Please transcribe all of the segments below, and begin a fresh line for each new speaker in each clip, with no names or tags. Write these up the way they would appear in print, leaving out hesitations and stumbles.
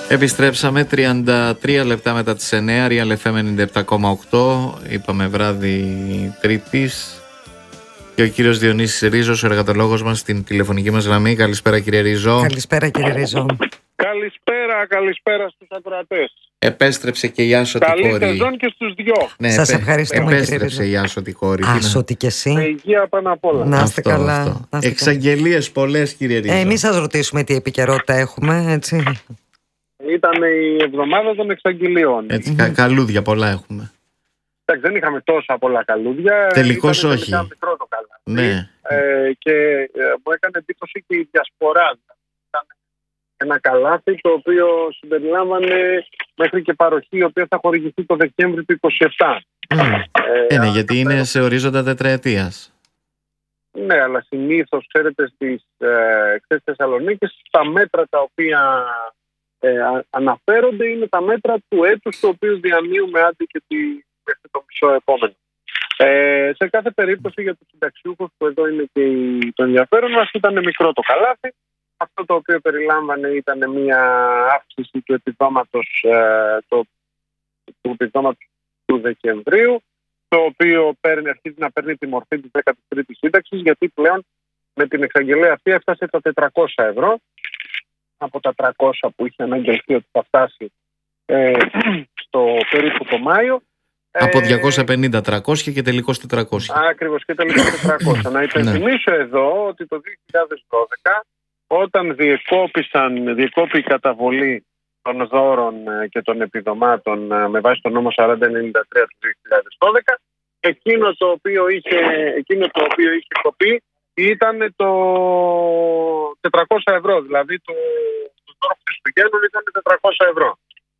Επιστρέψαμε 33 λεπτά μετά τις 9, Real FM 97,8. Είπαμε βράδυ Τρίτης. Και ο κύριος Διονύσης Ρίζος, ο εργατολόγος μας, στην τηλεφωνική μας γραμμή. Καλησπέρα, κύριε Ρίζο.
Καλησπέρα, κύριε Ρίζο.
Καλησπέρα στους ακροατές.
Επέστρεψε και η άσωτη κόρη.
Καλή σεζόν και στους δυο.
Ναι,
σας ευχαριστούμε, κύριε Ρίζο.
Επέστρεψε η άσωτη κόρη.
Άσωτη κι εσύ.
Με υγεία πάνω απ' όλα.
Να είστε καλά.
Εξαγγελίες πολλές, κύριε Ρίζο.
Εμείς σας ρωτήσουμε τι επικαιρότητα έχουμε, έτσι.
Ήταν η εβδομάδα των εξαγγελίων.
Έτσι, καλούδια πολλά έχουμε.
Εντάξει, δεν είχαμε τόσα πολλά καλούδια.
Τελικώς όχι.
Ήταν μικρό το καλούδι.
Ναι.
Και μου έκανε εντύπωση και η διασπορά. Ήταν ένα καλάθι το οποίο συμπεριλάμβανε μέχρι και παροχή, η οποία θα χορηγηθεί το Δεκέμβρη του 2027.
Ναι, γιατί είναι σε ορίζοντα τετραετίας.
Ναι, αλλά συνήθως, ξέρετε, στις εκθέσεις Θεσσαλονίκης, τα μέτρα τα οποία αναφέρονται είναι τα μέτρα του έτους, το οποίο διανύουμε άντε και μέχρι το μισό επόμενο. Σε κάθε περίπτωση για τους συνταξιούχους, που εδώ είναι και το ενδιαφέρον μας, ήταν μικρό το καλάθι. Αυτό το οποίο περιλάμβανε ήταν μια αύξηση του επιδόματος του Δεκεμβρίου, το οποίο αρχίζει να παίρνει τη μορφή της 13ης σύνταξης, γιατί πλέον με την εξαγγελία αυτή έφτασε τα 400 ευρώ από τα 300 που είχε αναγγελθεί ότι θα φτάσει στο περίπου το Μάιο.
Από 250-300 και τελικώς 400.
Ακριβώς, και τελικώς 400. Να υπενθυμίσω εδώ ότι το 2012, όταν διεκόπη η καταβολή των δώρων και των επιδομάτων με βάση το νόμο 4093 του 2012, εκείνο το οποίο είχε κοπεί ήταν το 400 ευρώ, δηλαδή το δώρο Χριστουγέννων ήταν 400 ευρώ.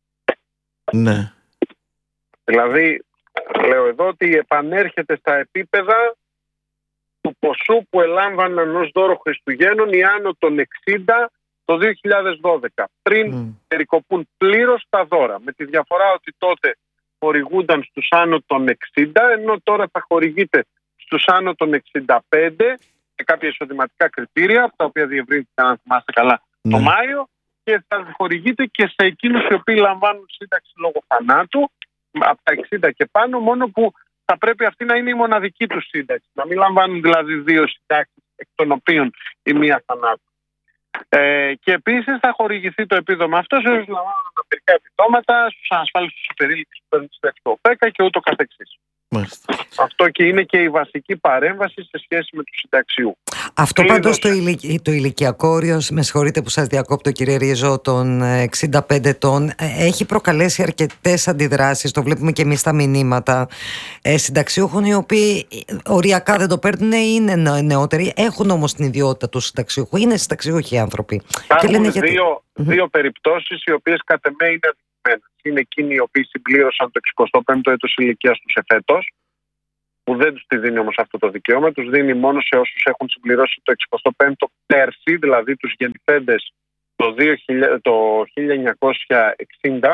Ναι.
Δηλαδή, λέω εδώ ότι επανέρχεται στα επίπεδα του ποσού που ελάμβαναν ως δώρο Χριστουγέννων οι άνω των 60 το 2012, πριν περικοπούν πλήρως τα δώρα. Με τη διαφορά ότι τότε χορηγούνταν στους άνω των 60, ενώ τώρα θα χορηγείται στους άνω των 65, με κάποια εισοδηματικά κριτήρια, τα οποία διευρύνθηκαν, αν θυμάστε καλά, το Μάιο, και θα χορηγείται και σε εκείνους οι οποίοι λαμβάνουν σύνταξη λόγω θανάτου, από τα 60 και πάνω, μόνο που θα πρέπει αυτή να είναι η μοναδική του σύνταξη. Να μην λαμβάνουν δηλαδή δύο συντάξεις, εκ των οποίων η μία θανάτου. Και επίσης θα χορηγηθεί το επίδομα αυτό σε όσους λαμβάνουν αναπηρικά επιδόματα, στους ανασφάλιστους υπερήλικες που παίρνουν στη ΕΚΤΟ και ούτω καθεξής.
Μάλιστα.
Αυτό και είναι και η βασική παρέμβαση σε σχέση με τους συνταξιού.
Αυτό πάντως το ηλικιακό όριο, με συγχωρείτε που σας διακόπτω, κύριε Ρίζο, των 65 ετών, έχει προκαλέσει αρκετές αντιδράσεις. Το βλέπουμε και εμείς στα μηνύματα συνταξιούχων, οι οποίοι οριακά δεν το παίρνουν, είναι νεότεροι, έχουν όμως την ιδιότητα του συνταξιούχου, είναι συνταξιούχοι άνθρωποι.
Υπάρχουν δύο περιπτώσεις οι οποίες κατ' εμέ είναι αδικημένες. Είναι εκείνοι οι οποίοι συμπλήρωσαν το 65ο έτος ηλικίας τους εφέτος, που δεν τους τη δίνει όμως αυτό το δικαίωμα, τους δίνει μόνο σε όσους έχουν συμπληρώσει το 65ο πέρσι, δηλαδή τους γεννηθέντες το 1960,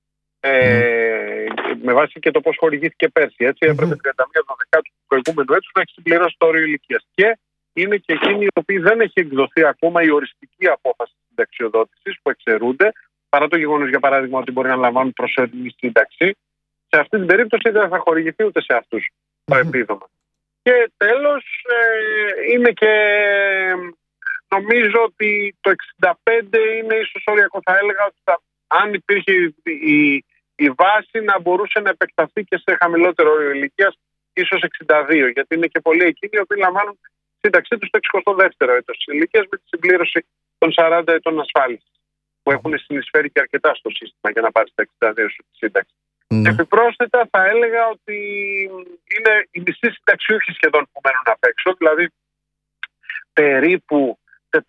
με βάση και το πώς χορηγήθηκε πέρσι. Έτσι έπρεπε 31 του προηγούμενου έτους να έχει συμπληρώσει το όριο ηλικίας. Και είναι και εκείνοι οι οποίοι δεν έχει εκδοθεί ακόμα η οριστική απόφαση συνταξιοδότησης, που εξαιρούνται, παρά το γεγονός, για παράδειγμα, ότι μπορεί να λαμβάνουν προσωρινή σύνταξη. Σε αυτή την περίπτωση δεν θα χορηγηθεί ούτε σε αυτούς το επίδομα. Και τέλος, είναι και νομίζω ότι το 65 είναι ίσως οριακό. Θα έλεγα ότι αν υπήρχε η βάση, να μπορούσε να επεκταθεί και σε χαμηλότερο όριο ηλικίας, ίσως 62, γιατί είναι και πολλοί εκείνοι οι οποίοι λαμβάνουν σύνταξή τους στο 62ο έτος της ηλικίας, με τη συμπλήρωση των 40 ετών ασφάλισης, που έχουν συνεισφέρει και αρκετά στο σύστημα για να πάρει στα 62 σου τη σύνταξη. Επιπρόσθετα, θα έλεγα ότι είναι οι μισοί συνταξιούχοι σχεδόν που μένουν απ' έξω, δηλαδή περίπου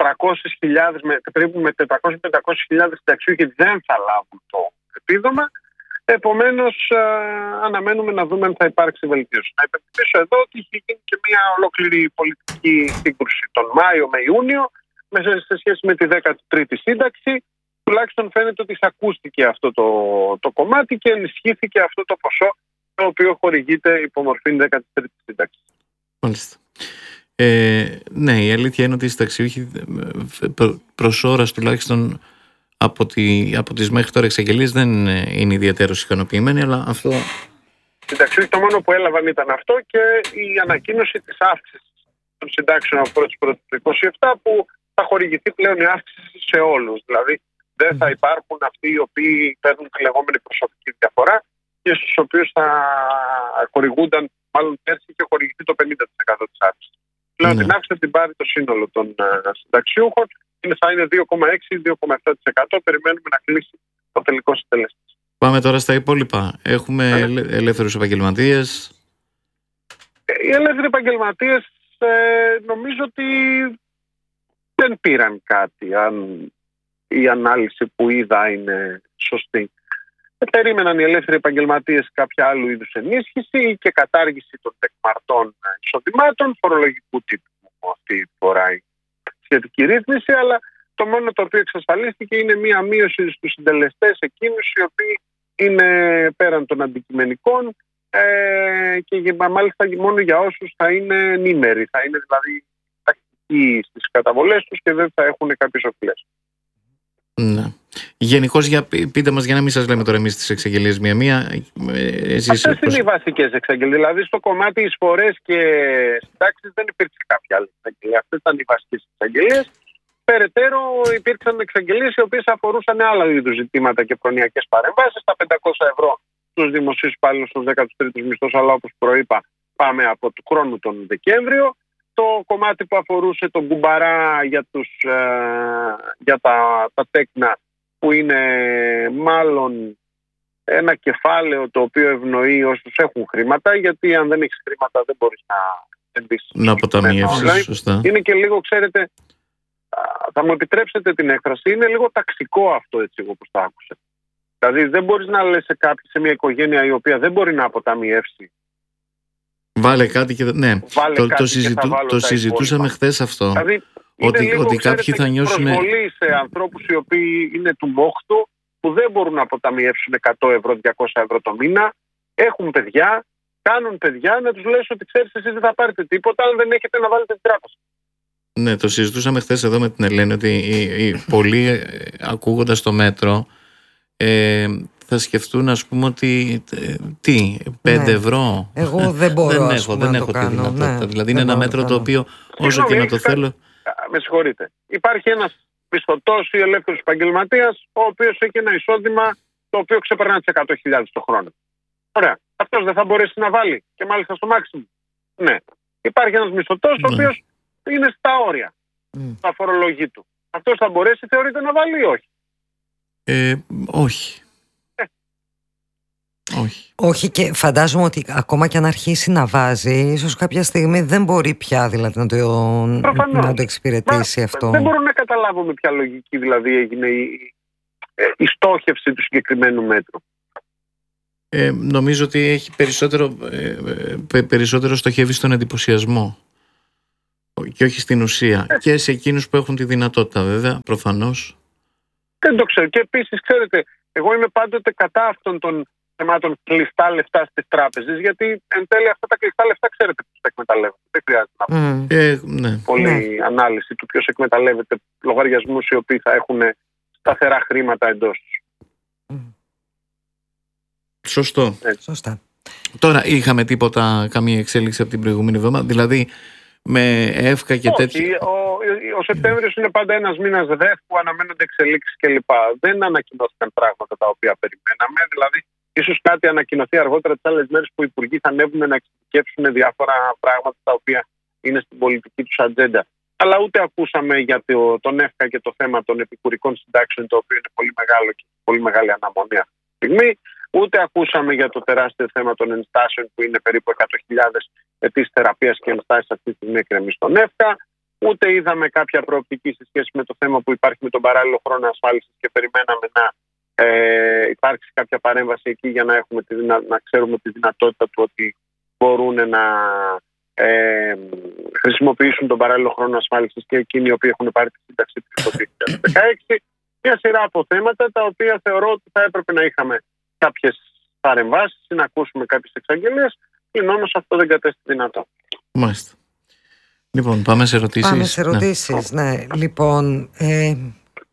400-500.000 συνταξιούχοι δεν θα λάβουν το επίδομα. Επομένως, αναμένουμε να δούμε αν θα υπάρξει βελτίωση. Να υπενθυμίσω εδώ ότι είχε γίνει και μια ολόκληρη πολιτική σύγκρουση τον Μάιο με Ιούνιο σε σχέση με τη 13η σύνταξη. Τουλάχιστον φαίνεται ότι ακούστηκε αυτό το κομμάτι και ενισχύθηκε αυτό το ποσό το οποίο χορηγείται υπό μορφή 13η σύνταξη.
Μάλιστα. Ναι, η αλήθεια είναι ότι οι συνταξιούχοι προς ώρας τουλάχιστον από τις μέχρι τώρα εξαγγελίες δεν είναι ιδιαίτερως ικανοποιημένοι, αλλά αυτό...
Εντάξει, το μόνο που έλαβαν ήταν αυτό και η ανακοίνωση της αύξησης των συντάξεων από 1η του 27, που θα χορηγηθεί πλέον η αύξηση σε όλους. Δηλαδή δεν θα υπάρχουν αυτοί οι οποίοι παίρνουν τη λεγόμενη προσωπική διαφορά και στους οποίους θα χορηγούνταν, μάλλον πέρσι είχε χορηγηθεί το 50% της αύξησης. Πλέον την αύξηση την πάρει το σύνολο των συνταξιούχων, θα είναι 2,6-2,7%. Περιμένουμε να κλείσει το τελικό συντελεστή.
Πάμε τώρα στα υπόλοιπα. Έχουμε ελεύθερους επαγγελματίες.
Οι ελεύθεροι επαγγελματίες νομίζω ότι δεν πήραν κάτι, αν η ανάλυση που είδα είναι σωστή. Περίμεναν οι ελεύθεροι επαγγελματίες κάποια άλλου είδους ενίσχυση και κατάργηση των τεκμαρτών εισοδημάτων, φορολογικού τύπου αυτή τη φορά η σχετική ρύθμιση, αλλά το μόνο το οποίο εξασφαλίστηκε είναι μία μείωση στους συντελεστές εκείνους οι οποίοι είναι πέραν των αντικειμενικών και μάλιστα μόνο για όσους θα είναι νήμεροι, θα είναι δηλαδή τακτικοί στις καταβολές τους και δεν θα έχουν κάποιες οφειλές.
Ναι. Γενικώς, πείτε μας, για να μην σας λέμε τώρα εμείς τις εξαγγελίες μία-μία.
Αυτές είναι οι βασικές εξαγγελίες. Δηλαδή στο κομμάτι εισφορές και συντάξεις δεν υπήρξε κάποια άλλη εξαγγελία. Αυτές ήταν οι βασικές εξαγγελίες. Περαιτέρω υπήρξαν εξαγγελίες οι οποίες αφορούσαν άλλα είδους ζητήματα και προνοιακές παρεμβάσεις. Τα 500 ευρώ στους δημοσίους υπαλλήλους στους 13ους μισθούς, αλλά όπως προείπα πάμε από του χρόνου τον Δεκέμβριο. Το κομμάτι που αφορούσε τον κουμπαρά για τα τέκνα, που είναι μάλλον ένα κεφάλαιο το οποίο ευνοεί όσους έχουν χρήματα, γιατί αν δεν έχεις χρήματα δεν μπορείς να επενδύσεις.
Να αποταμιεύσεις, δηλαδή, σωστά.
Είναι και λίγο, ξέρετε, θα μου επιτρέψετε την έκφραση, είναι λίγο ταξικό αυτό, έτσι όπως το άκουσα. Δηλαδή δεν μπορείς να λες σε κάποιον, σε μια οικογένεια η οποία δεν μπορεί να αποταμιεύσει,
βάλε κάτι και ναι. Το συζητούσαμε χθες αυτό.
Δηλαδή,
ότι κάποιοι θα νιώσουν
προσβολή σε ανθρώπους οι οποίοι είναι του μόχτου, που δεν μπορούν να αποταμιεύσουν 100 ευρώ, 200 ευρώ το μήνα, έχουν παιδιά, κάνουν παιδιά, να τους λες ότι ξέρεις, εσείς δεν θα πάρετε τίποτα αν δεν έχετε να βάλετε την τράπεζα.
Ναι, το συζητούσαμε χθες εδώ με την Ελένη, ότι πολλοί ακούγοντας το μέτρο θα σκεφτούν, ας πούμε, ότι 5 ευρώ.
Εγώ δεν μπορώ,
δεν έχω τη δυνατότητα. Δηλαδή είναι ένα μέτρο το οποίο όσο και να το θέλω.
Με συγχωρείτε. Υπάρχει ένας μισθωτός ή ελεύθερος επαγγελματίας, ο οποίος έχει ένα εισόδημα το οποίο ξεπερνά τις 100.000 το χρόνο. Ωραία. Αυτός δεν θα μπορέσει να βάλει, και μάλιστα στο μάξιμο. Ναι. Υπάρχει ένας μισθωτός ο οποίος είναι στα όρια, στα φορολογή του. Αυτός θα μπορέσει, θεωρείτε, να βάλει ή όχι?
Όχι.
Όχι, και φαντάζομαι ότι ακόμα και αν αρχίσει να βάζει, ίσως κάποια στιγμή δεν μπορεί πια δηλαδή να το εξυπηρετήσει αυτό.
Δεν μπορώ να καταλάβω με ποια λογική δηλαδή έγινε η στόχευση του συγκεκριμένου μέτρου.
Νομίζω ότι έχει περισσότερο στοχεύει στον εντυπωσιασμό και όχι στην ουσία. Και σε εκείνους που έχουν τη δυνατότητα, βέβαια, προφανώς.
Δεν το ξέρω. Και επίσης, ξέρετε, εγώ είμαι πάντοτε κατά αυτών των θεμάτων κλειστά λεφτά στις τράπεζες, γιατί εν τέλει αυτά τα κλειστά λεφτά ξέρετε ποιος τα εκμεταλλεύεται. Δεν χρειάζεται να πούμε πολλή ανάλυση του ποιος εκμεταλλεύεται λογαριασμούς οι οποίοι θα έχουν σταθερά χρήματα εντός τους.
Σωστό.
Σωστά.
Τώρα
είχαμε καμία εξέλιξη από την προηγούμενη εβδομάδα, δηλαδή με εύκα και τέτοια?
Ο Σεπτέμβριος είναι πάντα ένας μήνας που αναμένονται εξελίξεις κλπ. Δεν ανακοινώθηκαν πράγματα τα οποία περιμέναμε. Δηλαδή, ίσως κάτι ανακοινωθεί αργότερα τις άλλες μέρες που οι υπουργοί θα ανέβουν να εξειδικεύσουν διάφορα πράγματα τα οποία είναι στην πολιτική τους ατζέντα. Αλλά ούτε ακούσαμε για τον εύκα και το θέμα των επικουρικών συντάξεων, το οποίο είναι πολύ μεγάλο και πολύ μεγάλη αναμονή αυτή τη στιγμή. Ούτε ακούσαμε για το τεράστιο θέμα των ενστάσεων, που είναι περίπου 100.000 αιτήσεις θεραπείας και ενστάσεις αυτή τη στιγμή εκκρεμεί στον εύκα. Ούτε είδαμε κάποια προοπτική σε σχέση με το θέμα που υπάρχει με τον παράλληλο χρόνο ασφάλισης και περιμέναμε να υπάρξει κάποια παρέμβαση εκεί για να έχουμε να ξέρουμε τη δυνατότητα του ότι μπορούν να χρησιμοποιήσουν τον παράλληλο χρόνο ασφάλισης και εκείνοι οι οποίοι έχουν πάρει τη σύνταξη του το 2016. Μια σειρά από θέματα τα οποία θεωρώ ότι θα έπρεπε να είχαμε κάποιες παρεμβάσεις ή να ακούσουμε κάποιες εξαγγελίες, ενώ όμως αυτό δεν κατέστη δυνατό.
Μάλιστα. Λοιπόν, πάμε σε ερωτήσεις.
Ναι. Λοιπόν,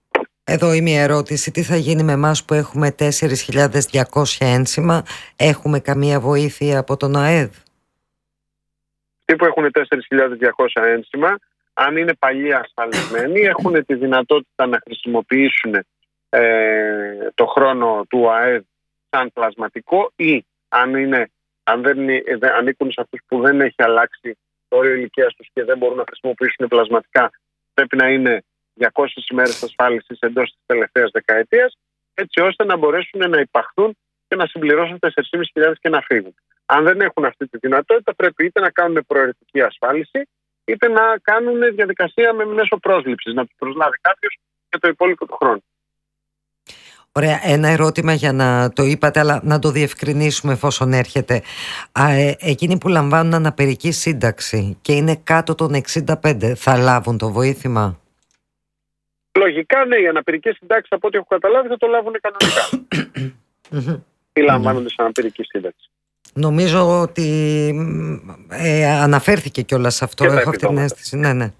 Εδώ η μία ερώτηση: τι θα γίνει με εμάς που έχουμε 4.200 ένσημα? Έχουμε καμία βοήθεια από τον ΑΕΔ?
Αυτοί που έχουν 4.200 ένσημα, αν είναι παλιοί ασφαλισμένοι, έχουν τη δυνατότητα να χρησιμοποιήσουν το χρόνο του ΑΕΔ σαν πλασματικό, ή αν δεν ανήκουν σε αυτούς που δεν έχει αλλάξει το όριο ηλικίας τους και δεν μπορούν να χρησιμοποιήσουν πλασματικά, πρέπει να είναι 200 ημέρες ασφάλισης εντός της τελευταίας δεκαετίας, έτσι ώστε να μπορέσουν να υπαχθούν και να συμπληρώσουν 4.500 και να φύγουν. Αν δεν έχουν αυτή τη δυνατότητα, πρέπει είτε να κάνουν προαιρετική ασφάλιση, είτε να κάνουν διαδικασία με μέσω πρόσληψης, να τους προσλάβει κάποιος για το υπόλοιπο του χρόνου.
Ωραία, ένα ερώτημα για να το είπατε, αλλά να το διευκρινίσουμε εφόσον έρχεται. Εκείνοι που λαμβάνουν αναπηρική σύνταξη και είναι κάτω των 65, θα λάβουν το βοήθημα?
Λογικά, ναι, οι αναπηρικές συντάξεις, από ό,τι έχω καταλάβει, θα το λάβουν κανονικά. Τι λαμβάνονται σαν αναπηρική σύνταξη?
Νομίζω ότι αναφέρθηκε κιόλας αυτό. Έχω αυτή την αίσθηση. Ναι.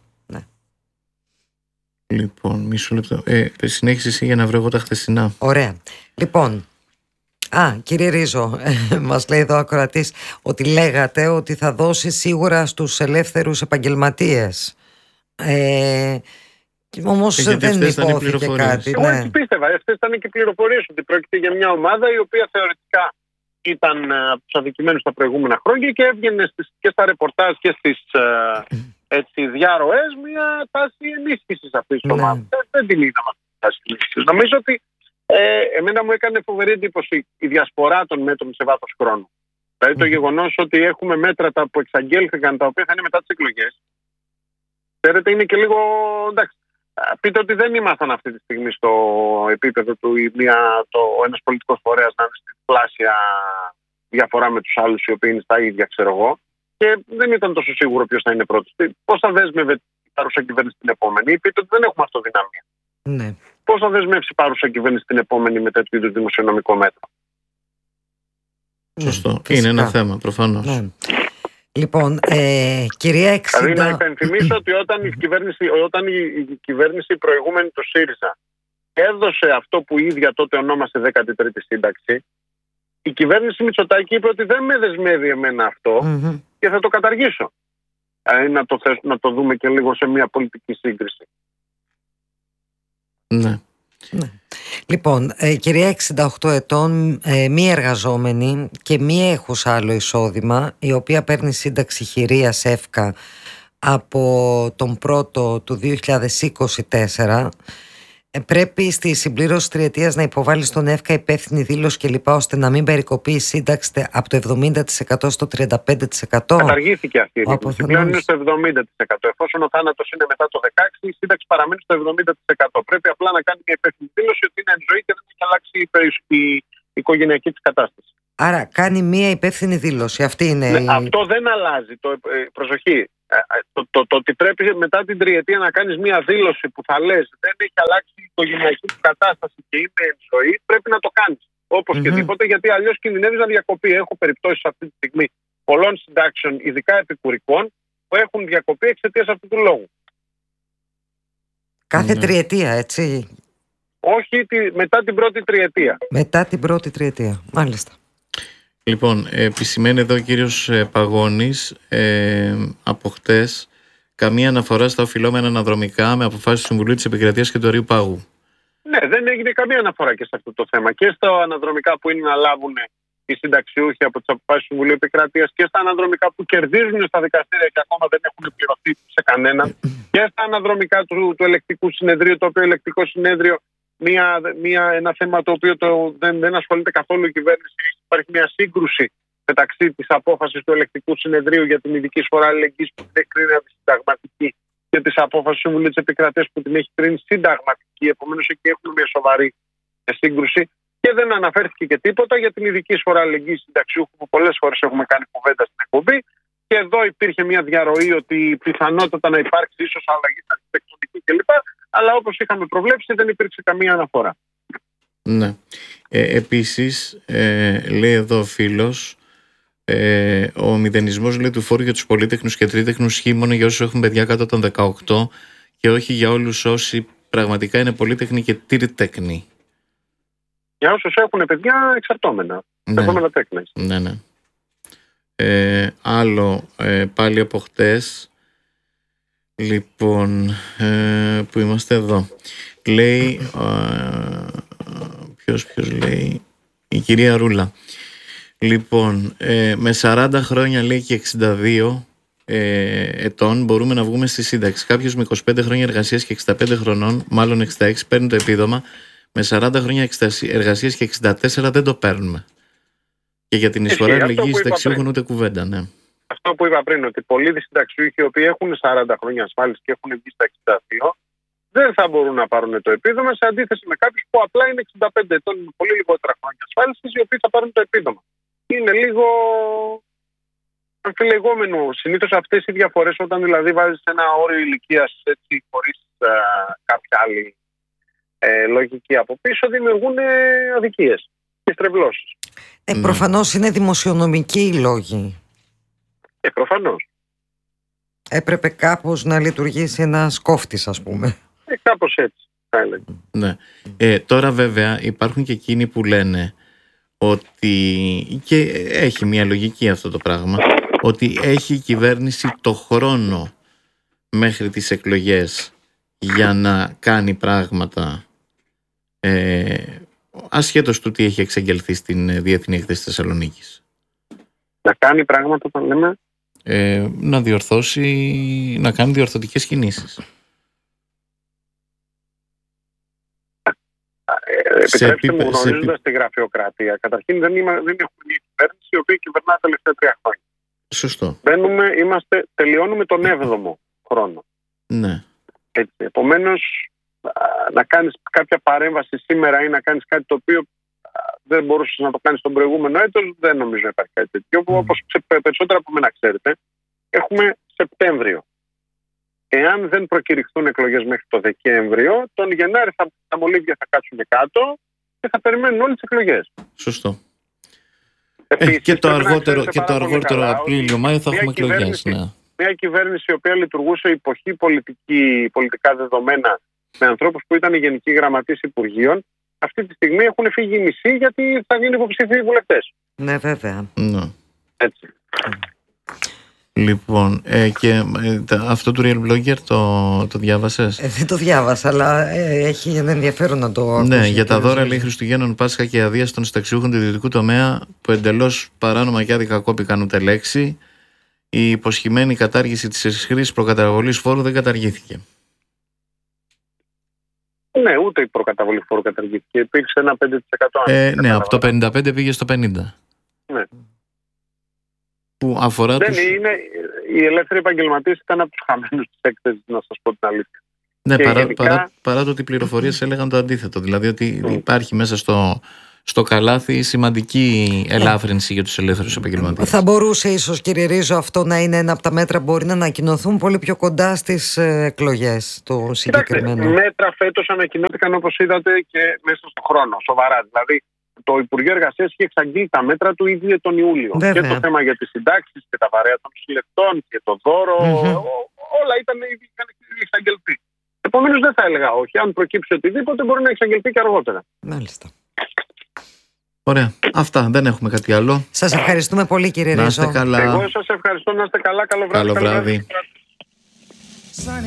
Λοιπόν, μισό λεπτό. Συνέχισε εσύ για να βρω εγώ τα χθεσινά.
Ωραία. Λοιπόν, κύριε Ρίζο, μας λέει εδώ ακροατής ότι λέγατε ότι θα δώσει σίγουρα στους ελεύθερους επαγγελματίες. Όμως δεν υπόθηκε κάτι.
Εγώ έτσι πίστευα. Αυτές ήταν και οι πληροφορίες, ότι πρόκειται για μια ομάδα η οποία θεωρητικά ήταν από τους αδικημένους τα προηγούμενα χρόνια και έβγαινε και στα ρεπορτάζ και στις διαρροές μια τάση ενίσχυσης αυτής της ομάδας. Δεν την είδαμε αυτή τη τάση ενίσχυσης. Νομίζω ότι εμένα μου έκανε φοβερή εντύπωση η διασπορά των μέτρων σε βάθος χρόνου. Δηλαδή το γεγονός ότι έχουμε μέτρα που εξαγγέλθηκαν, τα οποία θα είναι μετά τις εκλογές. Ξέρετε, είναι και λίγο, εντάξει, πείτε ότι δεν ήμασταν αυτή τη στιγμή στο επίπεδο του ένας πολιτικός φορέας να είναι στη πλάσια διαφορά με τους άλλους οι οποίοι είναι στα ίδια, ξέρω εγώ. Και δεν ήταν τόσο σίγουρο ποιος θα είναι πρώτος. Πώς θα δέσμευε η παρούσα κυβέρνηση την επόμενη? Πείτε ότι δεν έχουμε αυτοδυναμία.
Ναι.
Πώς θα δεσμεύσει η παρούσα κυβέρνηση την επόμενη με τέτοιου είδους δημοσιονομικό μέτρο?
Σωστό. Είναι ένα θέμα, προφανώς.
Ναι. Λοιπόν, κυρία Εξήντα...
Δηλαδή να υπενθυμίσω ότι όταν η κυβέρνηση προηγούμενη του ΣΥΡΙΖΑ έδωσε αυτό που η ίδια τότε ονόμασε 13η σύνταξη, η κυβέρνηση Μητσοτάκη είπε ότι δεν με δεσμεύει εμένα αυτό και θα το καταργήσω. Να το δούμε και λίγο σε μια πολιτική σύγκριση.
Ναι.
Λοιπόν, κυρία 68 ετών, μη εργαζόμενη και μη έχουσα άλλο εισόδημα, η οποία παίρνει σύνταξη χειρίας ΕΦΚΑ από τον πρώτο του 2024, πρέπει στη συμπλήρωση τριετίας να υποβάλει στον ΕΦΚΑ υπεύθυνη δήλωση κλπ, ώστε να μην περικοπεί η σύνταξη από το 70% στο 35%.
Καταργήθηκε αυτή η δήλωση. Πλέον είναι στο 70%. Εφόσον ο θάνατος είναι μετά το 16, η σύνταξη παραμένει στο 70%. Πρέπει απλά να κάνει μια υπεύθυνη δήλωση ότι είναι εν ζωή και δεν έχει αλλάξει η οικογενειακή της κατάσταση.
Άρα κάνει μια υπεύθυνη δήλωση. Αυτή είναι
Αυτό δεν αλλάζει. Προσοχή. Το ότι πρέπει μετά την τριετία να κάνεις μια δήλωση που θα λες δεν έχει αλλάξει η οικογενειακή του κατάσταση και είναι εν ζωή, πρέπει να το κάνεις οπωσδήποτε, γιατί αλλιώς κινδυνεύεις να διακοπεί. Έχω περιπτώσεις αυτή τη στιγμή πολλών συντάξεων, ειδικά επικουρικών, που έχουν διακοπεί εξαιτίας αυτού του λόγου.
Κάθε τριετία, έτσι?
Όχι, μετά την πρώτη τριετία.
Μετά την πρώτη τριετία, μάλιστα.
Λοιπόν, επισημαίνει εδώ ο κύριος Παγώνης από χτες καμία αναφορά στα οφειλόμενα αναδρομικά με αποφάσεις του Συμβουλίου της Επικρατείας και του Αριού Πάγου.
Ναι, δεν έγινε καμία αναφορά και σε αυτό το θέμα. Και στα αναδρομικά που είναι να λάβουν οι συνταξιούχοι από τις αποφάσεις του Συμβουλίου Επικρατείας και στα αναδρομικά που κερδίζουν στα δικαστήρια και ακόμα δεν έχουν πληρωθεί σε κανέναν, και στα αναδρομικά του Ελεκτικού Συνεδρίου, το οποίο Ελεκτικό Συνέδριο, ένα θέμα το οποίο δεν ασχολείται καθόλου η κυβέρνηση. Υπάρχει μια σύγκρουση μεταξύ της απόφασης του Ελεκτικού Συνεδρίου για την ειδική εισφορά αλληλεγγύης που την έχει κρίνει αντισυνταγματική και της απόφασης του Συμβουλίου της Επικρατείας που την έχει κρίνει συνταγματική. Επομένως, εκεί έχουμε μια σοβαρή σύγκρουση. Και δεν αναφέρθηκε και τίποτα για την ειδική εισφορά αλληλεγγύης συνταξιούχου που πολλές φορές έχουμε κάνει κουβέντα στην εκπομπή. Και εδώ υπήρχε μια διαρροή ότι πιθανότατα να υπάρξει ίσως αλλαγή στην αρχιτεκτονική κλπ. Αλλά όπως είχαμε προβλέψει δεν υπήρξε καμία αναφορά.
Ναι. Επίσης, λέει εδώ ο φίλος, ο μηδενισμός, λέει, του φόρου για τους πολύτεχνους και τρίτεχνους ισχύει μόνο για όσους έχουν παιδιά κάτω των 18 και όχι για όλους όσοι πραγματικά είναι πολύτεχνοι και τυρτέκνοι.
Για όσους έχουν παιδιά εξαρτώμενα. Εξαρτώμενα τέκνες.
Ναι. Άλλο πάλι από χτες. Λοιπόν, που είμαστε εδώ. Λέει, ποιος λέει, η κυρία Ρούλα. Λοιπόν, με 40 χρόνια λέει και 62 ετών μπορούμε να βγούμε στη σύνταξη. Κάποιος με 25 χρόνια εργασίας και 65 χρονών, μάλλον 66, παίρνει το επίδομα. Με 40 χρόνια εργασίας και 64 δεν το παίρνουμε. Και για την εισφορά αλληλεγγύης συνταξιούχων ούτε κουβέντα, ναι.
Αυτό που είπα πριν, ότι πολλοί συνταξιούχοι οι οποίοι έχουν 40 χρόνια ασφάλιση και έχουν βγει στα 62, δεν θα μπορούν να πάρουν το επίδομα, σε αντίθεση με κάποιους που απλά είναι 65 ετών με πολύ λιγότερα χρόνια ασφάλισης, οι οποίοι θα πάρουν το επίδομα. Είναι λίγο αμφιλεγόμενο. Συνήθως αυτές οι διαφορές, όταν δηλαδή βάζεις ένα όριο ηλικίας έτσι, χωρίς κάποια άλλη λογική από πίσω, δημιουργούν αδικίες και στρεβλώσεις.
Προφανώς είναι δημοσιονομικοί οι λόγοι.
Προφανώς.
Έπρεπε κάπως να λειτουργήσει ένας κόφτης, ας πούμε.
Κάπως έτσι θα έλεγα.
Ναι. Τώρα βέβαια υπάρχουν και εκείνοι που λένε ότι, και έχει μια λογική αυτό το πράγμα, ότι έχει η κυβέρνηση το χρόνο μέχρι τις εκλογές για να κάνει πράγματα, ασχέτως του τι έχει εξαγγελθεί στην Διεθνή Έκθεση Θεσσαλονίκης.
Να κάνει πράγματα, όταν λέμε,
να διορθώσει, να κάνει διορθωτικές κινήσεις.
Επιτρέψτε μου, γνωρίζοντας τη γραφειοκρατία, καταρχήν δεν έχουμε μια κυβέρνηση η οποία κυβερνά τα τελευταία 3 χρόνια.
Σωστό.
Τελειώνουμε τον 7ο χρόνο.
Ναι.
Έτσι. Επομένως, να κάνεις κάποια παρέμβαση σήμερα ή να κάνεις κάτι το οποίο δεν μπορούσες να το κάνεις τον προηγούμενο έτος, δεν νομίζω να υπάρχει κάτι τέτοιο. Όπως περισσότερα από μένα ξέρετε, έχουμε Σεπτέμβριο. Εάν δεν προκηρυχθούν εκλογές μέχρι το Δεκέμβριο, τον Γενάρη τα μολύβια θα κάτσουν κάτω και θα περιμένουν όλες τις εκλογές.
Σωστό.
Επίσης,
και το αργότερο Απρίλιο-Μάιο θα έχουμε εκλογές. Ναι.
Μια κυβέρνηση η οποία λειτουργούσε υποχή πολιτικά δεδομένα με ανθρώπους που ήταν γενικοί γραμματείς υπουργείων, αυτή τη στιγμή έχουν φύγει οι μισοί γιατί θα γίνουν υποψήφιοι βουλευτές.
Ναι, βέβαια.
Ναι.
Έτσι.
Λοιπόν, και αυτό του Real Blogger το διάβασες?
Δεν το διάβασα, αλλά έχει ένα ενδιαφέρον να το ακούσει.
Ναι, για τα δώρα λέει Χριστουγέννων, Πάσχα και αδείας των συνταξιούχων του ιδιωτικού τομέα που εντελώς παράνομα και άδικα κόπηκαν ούτε λέξη. Η υποσχημένη κατάργηση της χρήσης προκαταβολής φόρου δεν καταργήθηκε.
Ναι, ούτε η προκαταβολή φόρου καταργήθηκε. Υπήρξε ένα 5%.
Ναι, από το 55 πήγε στο 50. Ναι. Που αφορά
οι ελεύθεροι επαγγελματίες ήταν από τους χαμένους της έκθεσης, να σας πω την αλήθεια.
Ναι, παρά το ότι οι πληροφορίες έλεγαν το αντίθετο. Δηλαδή ότι υπάρχει μέσα στο καλάθι σημαντική ελάφρυνση για τους ελεύθερους επαγγελματίες.
Θα μπορούσε ίσως, κύριε Ρίζο, αυτό να είναι ένα από τα μέτρα που μπορεί να ανακοινωθούν πολύ πιο κοντά στις εκλογές, το συγκεκριμένο.
Μέτρα φέτος ανακοινώθηκαν, όπως είδατε, και μέσα στον χρόνο, σοβαρά. Δηλαδή, το Υπουργείο Εργασίας είχε εξαγγείλει τα μέτρα του ήδη τον Ιούλιο. Βέβαια. Και το θέμα για τις συντάξεις και τα βαρέα των νοσηλευτών και το δώρο, όλα είχαν εξαγγελθεί. Επομένως δεν θα έλεγα όχι. Αν προκύψει οτιδήποτε μπορεί να εξαγγελθεί και αργότερα.
Μάλιστα.
Ωραία. Αυτά. Δεν έχουμε κάτι άλλο.
Σας ευχαριστούμε πολύ, κύριε Ρίζο.
Να είστε καλά.
Εγώ σας ευχαριστώ. Να είστε καλά. Καλό βράδυ.
Καλό βράδυ.